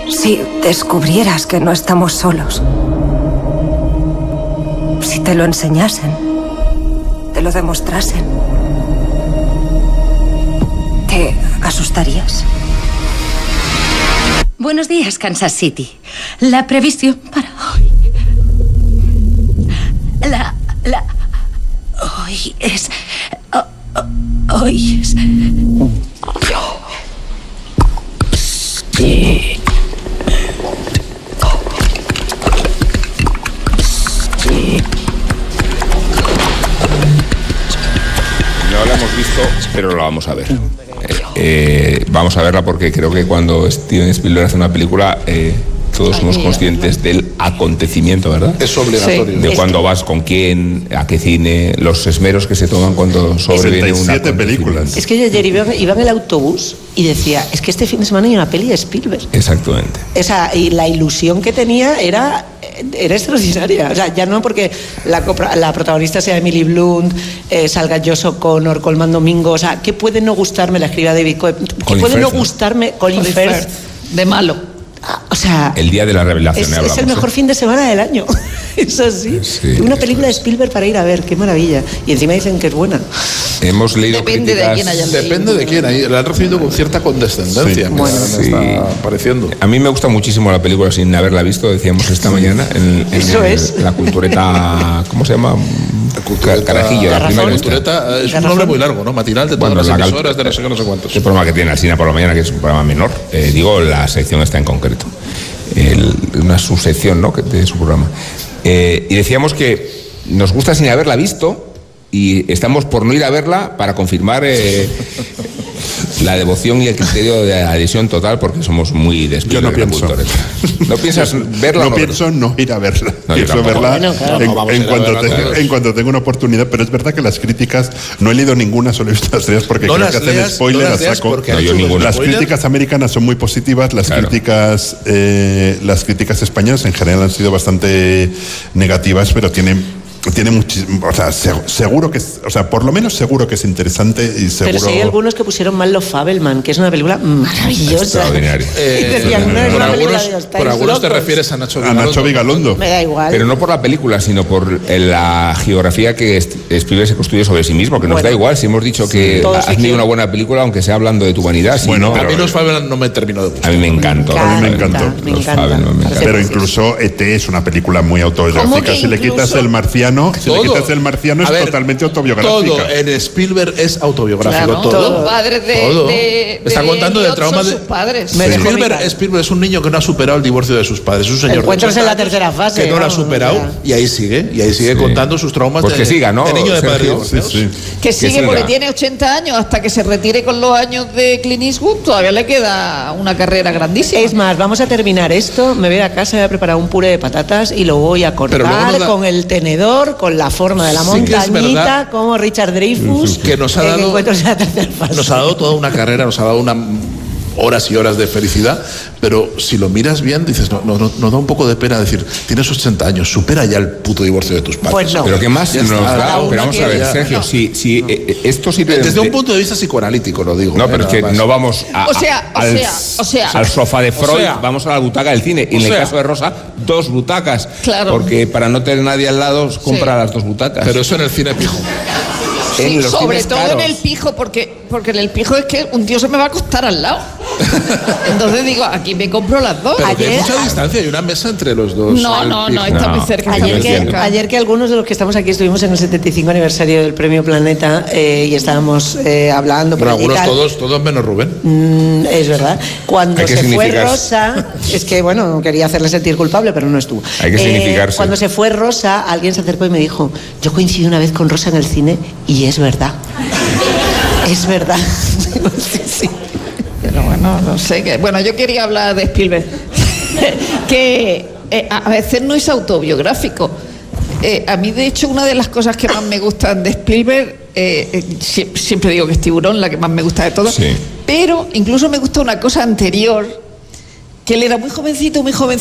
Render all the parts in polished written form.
Si descubrieras que no estamos solos, si te lo enseñasen, te lo demostrasen, ¿te asustarías? Buenos días, Kansas City. La previsión para hoy. Hoy es... Hoy es... Sí. No la hemos visto, pero la vamos a ver. Vamos a verla porque creo que cuando Steven Spielberg hace una película, todos somos conscientes del acontecimiento, ¿verdad? Es obligatorio. Sí. De cuándo vas, con quién, a qué cine, los esmeros que se toman cuando sobreviene una películas. Es que yo ayer iba en el autobús y decía, es que este fin de semana hay una peli de Spielberg. Exactamente. Y la ilusión que tenía era extraordinaria. O sea, ya no porque la protagonista sea Emily Blunt, salga Josh O'Connor, Colman Domingo, o sea, ¿qué puede no gustarme? La escriba David Coe. ¿Qué puede no gustarme? Colin Firth. De malo. O sea, el día de la revelación es el mejor fin de semana del año. Es así. Sí, una película de Spielberg para ir a ver, qué maravilla. Y encima dicen que es buena. Hemos leído Depende críticas... de quién hayan leído. Depende de quién. La han recibido con cierta condescendencia. Sí. Bueno, está pareciendo. A mí me gusta muchísimo la película sin haberla visto, decíamos esta mañana en la cultureta, ¿cómo se llama? Carajillo, la primera. Cultureta es un nombre muy largo, ¿no? Matinal de todas las emisoras de no sé qué, no sé cuántos. El programa que tiene Alsina por la mañana, que es un programa menor, digo la sección está en concreto. Una subsección, ¿no?, de su programa. Y decíamos que nos gusta sin haberla visto y estamos por no ir a verla para confirmar la devoción y el criterio de adhesión total, porque somos muy despilorrecultores. ¿No piensas verla? No pienso no ir a verla. No, pienso verla en cuanto tenga una oportunidad, pero es verdad que las críticas, no he leído ninguna, solo he visto las tres porque creo que hacen spoiler a saco. Las críticas americanas son muy positivas, las críticas españolas en general han sido bastante negativas, pero tiene muchísimo, o sea, seguro que es, o sea, por lo menos seguro que es interesante y seguro. Pero sí hay algunos que pusieron mal Los Fabelman, que es una película maravillosa. Extraordinaria. Por algunos te refieres a Nacho Vigalondo. Me da igual. Pero no por la película, sino por la geografía que Spielberg se construye sobre sí mismo, que nos da igual si hemos dicho que has tenido una buena película, aunque sea hablando de tu vanidad. Bueno, a mí Los Fabelman no me terminó de gustar. A mí me encantó. A mí me encantó. Pero incluso E.T. es una película muy autobiográfica. Si le quitas El Marciano, es totalmente autobiográfica. Todo en Spielberg es autobiográfico. Claro, todo. Los padres está contando del trauma de sus padres. Spielberg es un niño que no ha superado el divorcio de sus padres. Es un señor encuentros en la tercera fase que no lo ha superado y ahí sigue contando sus traumas. Pues que siga, ¿no? De niño de padre divorciados. Que sigue porque tiene 80 años, hasta que se retire con los años de Clint Eastwood todavía le queda una carrera grandísima. Es más, vamos a terminar esto, me voy a casa, voy a preparar un puré de patatas y lo voy a cortar con el tenedor, con la forma de la montañita, como Richard Dreyfuss, que nos ha dado toda una carrera, nos ha dado horas y horas de felicidad, pero si lo miras bien, dices, nos da un poco de pena decir, tienes 80 años, supera ya el puto divorcio de tus padres. Pues no. Pero ¿qué más nos da? Pero vamos a ver, Sergio, si esto sirve desde un punto de vista psicoanalítico, lo digo. No, pero es que no vamos al sofá de Freud, vamos a la butaca del cine. Y en el caso de Rosa, 2 butacas. Claro. Porque para no tener nadie al lado, compra las 2 butacas. Pero eso en el cine pijo. Sí, sobre todo en el pijo, porque en el pijo es que un tío se me va a acostar al lado. Entonces digo, aquí me compro las 2. Pero hay mucha distancia, hay una mesa entre los dos. No, está muy cerca. Ayer que algunos de los que estamos aquí estuvimos en el 75 aniversario del Premio Planeta y estábamos hablando. Pero algunos todos menos Rubén. Es verdad. Cuando se fue Rosa, es que bueno, quería hacerle sentir culpable, pero no estuvo. Hay que significarse. Cuando se fue Rosa, alguien se acercó y me dijo, yo coincidí una vez con Rosa en el cine y es verdad. Es verdad. Sí. Pero bueno, no sé. Bueno, yo quería hablar de Spielberg. Que a veces no es autobiográfico. A mí, de hecho, una de las cosas que más me gustan de Spielberg, siempre digo que es Tiburón, la que más me gusta de todas, pero incluso me gusta una cosa anterior, que él era muy jovencito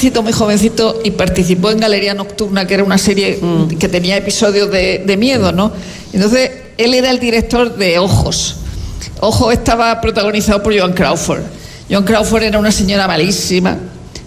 y participó en Galería Nocturna, que era una serie que tenía episodios de miedo, ¿no? Entonces, él era el director de Ojos. Ojos estaba protagonizado por Joan Crawford. Joan Crawford era una señora malísima,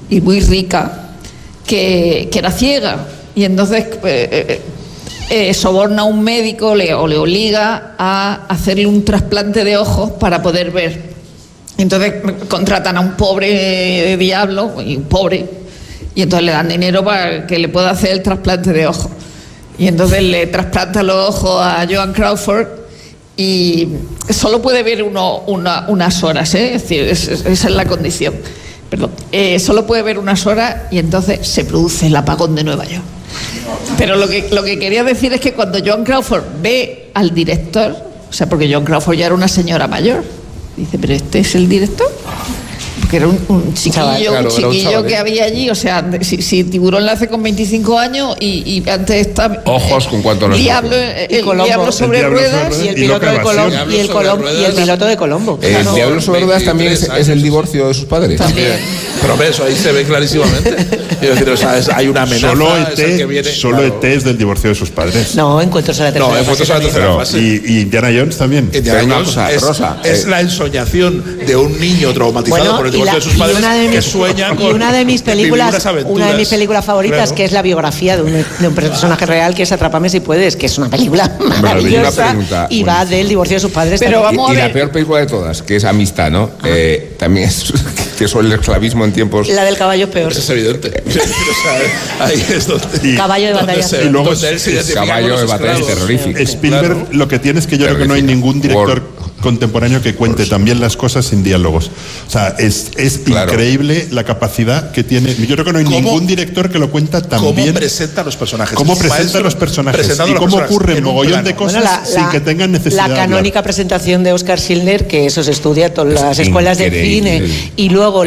y muy rica que era ciega, y entonces soborna a un médico o le obliga a hacerle un trasplante de ojos para poder ver. Entonces contratan a un pobre diablo, y entonces le dan dinero para que le pueda hacer el trasplante de ojos. Y entonces le trasplanta los ojos a Joan Crawford y solo puede ver unas horas, es decir, esa es la condición. Perdón, solo puede ver unas horas y entonces se produce el apagón de Nueva York. Pero lo que quería decir es que cuando Joan Crawford ve al director, o sea, porque Joan Crawford ya era una señora mayor, dice, pero este es el director, porque era un chiquillo que había allí, o sea, si Tiburón la hace con 25 años y antes está ojos con cuánto el diablo sobre ruedas y el piloto de Colombo y el piloto de Colombo. El diablo sobre ruedas también es el divorcio de sus padres. También. Pero eso ahí se ve clarísimamente. Quiero decir, o sea, hay una amenaza. Solo ET es del divorcio de sus padres. No, Encuentros a la tercera fase. Y Indiana Jones también. Indiana Jones es la ensoñación de un niño traumatizado por el divorcio de sus padres que sueña con una de mis películas favoritas, que es la biografía de un personaje real, que es Atrápame si puedes, que es una película maravillosa y va del divorcio de sus padres. Pero vamos a ver. La peor película de todas, que es Amistad, ¿no? También es que sobre el esclavismo en tiempos. La del caballo es peor. Eso es evidente. Ahí es donde. Caballo de batalla. Y luego caballo de batalla terrorífico. Spielberg, lo que tiene es que yo creo que no hay ningún director contemporáneo que cuente también las cosas sin diálogos. O sea, es increíble la capacidad que tiene. Yo creo que no hay ningún director que lo cuenta tan bien. ¿Cómo presenta los personajes? ¿Cómo presenta los personajes? Y cómo ocurre un mogollón de cosas sin que tengan necesidad. La canónica presentación de Oscar Schindler, que eso se estudia en todas las escuelas de cine. Y luego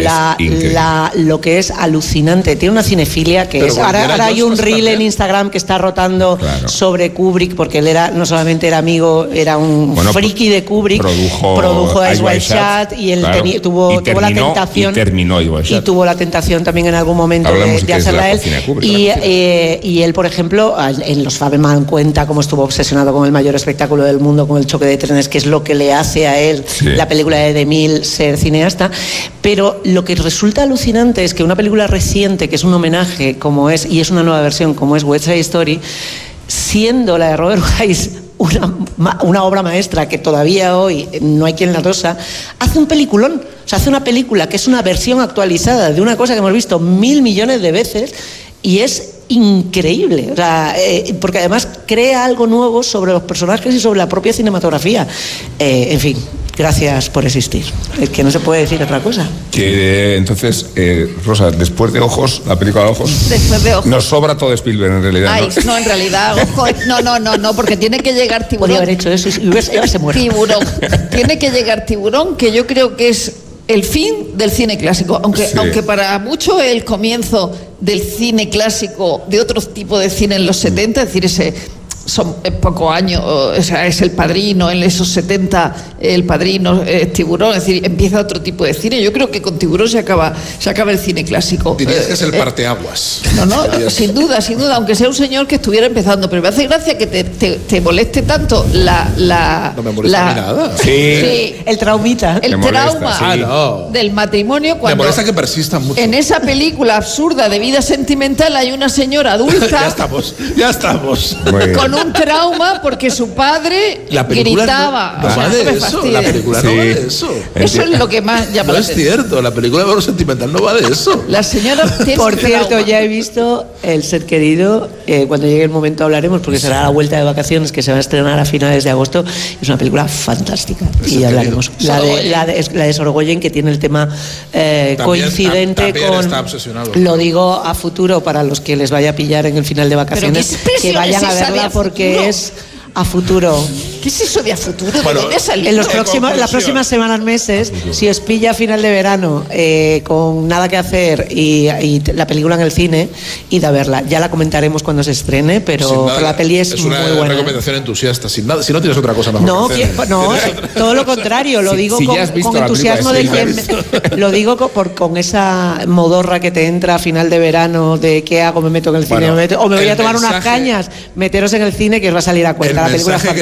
lo que es alucinante. Tiene una cinefilia que es. Ahora hay un reel en Instagram que está rotando sobre Kubrick, porque él no solamente era amigo, era un friki de Kubrick. Produjo Eyes Wide Shut y él tuvo la tentación. Y tuvo la tentación también en algún momento de hacerla él. Y él, por ejemplo, en Los Fabelman cuenta cómo estuvo obsesionado con el mayor espectáculo del mundo, con el choque de trenes, que es lo que le hace a él la película de DeMille ser cineasta. Pero lo que resulta alucinante es que una película reciente, que es un homenaje, como es, y es una nueva versión, como es West Side Story, siendo la de Robert Wise una obra maestra que todavía hoy no hay quien la tosa, hace un peliculón. O sea, hace una película que es una versión actualizada de una cosa que hemos visto 1.000 millones de veces y es increíble. O sea, porque además crea algo nuevo sobre los personajes y sobre la propia cinematografía. En fin, gracias por existir. Es que no se puede decir otra cosa. Entonces, Rosa, después de Ojos, la película de Ojos, nos sobra todo Spielberg en realidad. Ay, no, en realidad, no, porque tiene que llegar Tiburón. Podría haber hecho eso y hubiese muerto. Tiburón. Tiene que llegar Tiburón, que yo creo que es el fin del cine clásico, aunque para muchos el comienzo del cine clásico, de otro tipo de cine en los 70, es decir, son pocos años, o sea, es El Padrino, en esos 70 El Padrino, Tiburón, es decir, empieza otro tipo de cine. Yo creo que con Tiburón se acaba el cine clásico. Dirías que es el parteaguas. No, sin duda, aunque sea un señor que estuviera empezando, pero me hace gracia que te moleste tanto No me molesta ni nada. Sí. El traumita. El trauma del matrimonio. Me molesta que persistan mucho. En esa película absurda de vida sentimental hay una señora adulta. Ya estamos. Con un trauma porque su padre gritaba. No va de eso. La película no va de eso. Eso es lo que más llama la atención. No es cierto, la película de valor sentimental no va de eso. La señora tiene Por cierto, ya he visto El Ser Querido. Cuando llegue el momento hablaremos, porque será la vuelta de vacaciones, que se va a estrenar a finales de agosto. Es una película fantástica y hablaremos. La de Sorogoyen, que tiene el tema coincidente con. Está obsesionado. Lo digo a futuro para los que les vaya a pillar en el final de vacaciones, que vayan a verla porque es a futuro. ¿Qué es eso de a futuro? Bueno, en las próximas semanas, meses, si os pilla a final de verano con nada que hacer y la película en el cine, id a verla. Ya la comentaremos cuando se estrene, pero la peli es muy buena. Es una recomendación entusiasta, sin nada. Si no tienes otra cosa mejor que hacer. No, todo lo contrario. Lo digo con entusiasmo de quien lo digo con esa modorra que te entra a final de verano de qué hago, me meto en el cine, o me voy a tomar unas cañas. Meteros en el cine, que os va a salir a cuenta. La película es fantástica.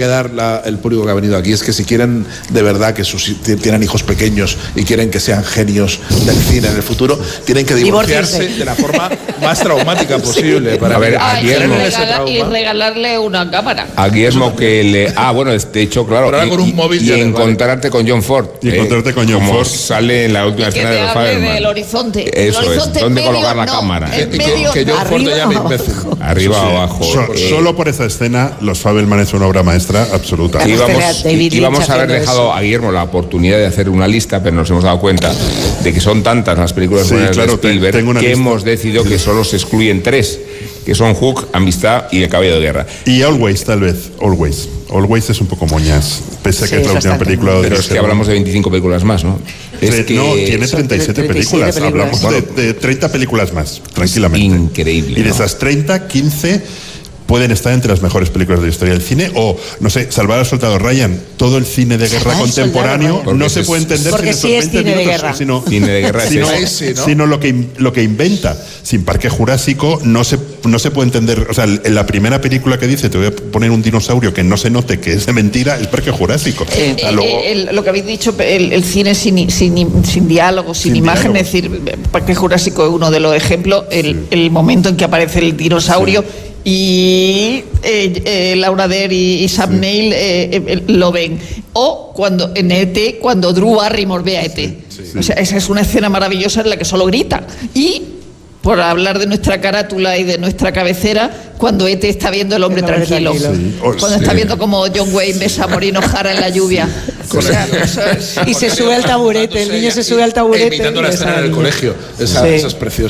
quedar el público que ha venido aquí es que si quieren de verdad que tienen hijos pequeños y quieren que sean genios del cine en el futuro, tienen que divorciarse de la forma más traumática posible. Para ver, a Guillermo y regalarle una cámara. A Guillermo que le... bueno, de hecho, claro. Con un móvil y encontrarte con John Ford. Y encontrarte con John Ford. Sale en la última escena de los Fabelman. Del horizonte. Eso es. ¿Dónde colocar la cámara? Que John Ford te llame imbécil. Arriba o abajo. Solo por esa escena, Los Fabelman es una obra maestra absoluta. Íbamos a haber dejado a Guillermo la oportunidad de hacer una lista, pero nos hemos dado cuenta de que son tantas las películas de Spielberg que hemos decidido que solo se excluyen 3, que son Hook, Amistad y El Caballo de Guerra. Y Always, tal vez. Always es un poco moñas, pese a que es la última película. Pero es que hablamos de 25 películas más, ¿no? No, tiene 37 películas. Hablamos de 30 películas más, tranquilamente. Increíble. Y de esas 30, 15 pueden estar entre las mejores películas de la historia del cine, o, no sé, Salvar al Soldado Ryan. Todo el cine de guerra contemporáneo no se puede entender sin esos 20 minutos, sino lo que inventa. Sin Parque Jurásico no se puede entender. O sea, en la primera película que dice, te voy a poner un dinosaurio que no se note que es de mentira, es Parque Jurásico. Lo que habéis dicho, el cine sin diálogo, sin imagen, es decir, Parque Jurásico es uno de los ejemplos, el momento en que aparece el dinosaurio. Sí. Y Laura Dern y Sam Neill lo ven. O cuando en E.T., cuando Drew Barrymore ve a E.T. O sea, esa es una escena maravillosa en la que solo grita. Y, por hablar de nuestra carátula y de nuestra cabecera, cuando E.T. está viendo El hombre tranquilo. Cuando está viendo como John Wayne besa a Maureen O'Hara en la lluvia. O sea, y se sube al taburete, el niño se sube al taburete. Imitando la escena del colegio. Esa es preciosa.